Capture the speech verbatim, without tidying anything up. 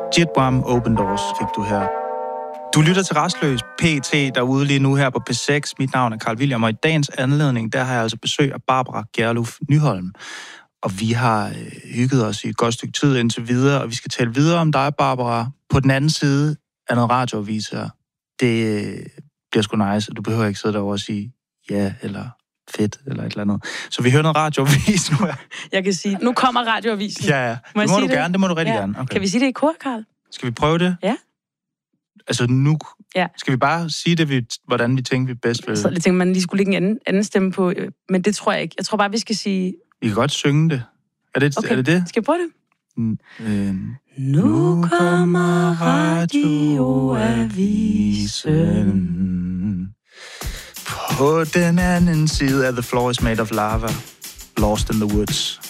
Jitwam Open Doors fik du her. Du lytter til Rastløs P T derude lige nu her på P seks. Mit navn er Carl William, og i dagens anledning, der har jeg altså besøg af Barbara Gjerluf Nyholm. Og vi har øh, hygget os i et godt stykke tid indtil videre, og vi skal tale videre om dig, Barbara, på den anden side af noget radioavis her. Det øh, bliver sgu nice, og du behøver ikke sidde derovre og sige ja, eller fedt, eller et eller andet. Så vi hører noget radioavis nu her. Jeg kan sige, nu kommer radioavisen. Ja, ja. Må det må du det? gerne, det må du rigtig ja. gerne. Okay. Kan vi sige det i kor, Carl? Skal vi prøve det? Ja. Altså nu, ja. Skal vi bare sige det, vi, hvordan vi tænker, vi bedst vil? Så jeg tænkte, man lige skulle lægge en anden, anden stemme på, men det tror jeg ikke. Jeg tror bare, vi skal sige... Vi kan godt synge det. Er det okay. er det? det? Skal vi prøve det? Mm, øh, nu kommer radioavisen. På den anden side af The Floor is Made of Lava. Lost in the Woods.